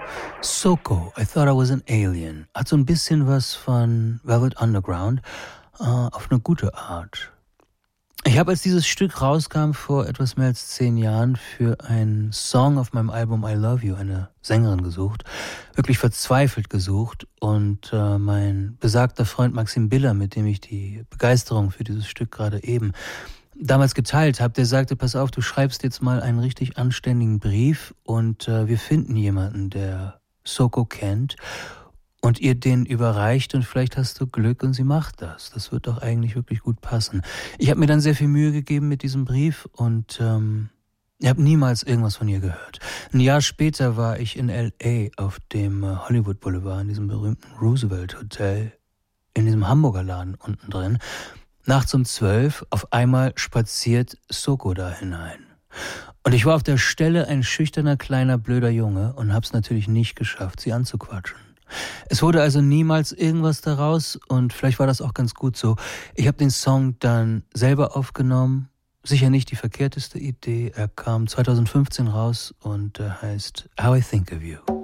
Soko, I Thought I Was an Alien, hat so ein bisschen was von Velvet Underground, auf eine gute Art. Ich habe, als dieses Stück rauskam, vor etwas mehr als 10 Jahren für einen Song auf meinem Album I Love You eine Sängerin gesucht, wirklich verzweifelt gesucht, und mein besagter Freund Maxim Biller, mit dem ich die Begeisterung für dieses Stück gerade eben damals geteilt habe, der sagte, pass auf, du schreibst jetzt mal einen richtig anständigen Brief und wir finden jemanden, der Soko kennt und ihr den überreicht und vielleicht hast du Glück und sie macht das. Das wird doch eigentlich wirklich gut passen. Ich habe mir dann sehr viel Mühe gegeben mit diesem Brief und ich habe niemals irgendwas von ihr gehört. Ein Jahr später war ich in L.A. auf dem Hollywood Boulevard, in diesem berühmten Roosevelt Hotel, in diesem Hamburger Laden unten drin. Nachts um 12 auf einmal spaziert Soko da hinein. Und ich war auf der Stelle ein schüchterner, kleiner, blöder Junge und hab's natürlich nicht geschafft, sie anzuquatschen. Es wurde also niemals irgendwas daraus und vielleicht war das auch ganz gut so. Ich habe den Song dann selber aufgenommen, sicher nicht die verkehrteste Idee. Er kam 2015 raus und heißt How I Think of You.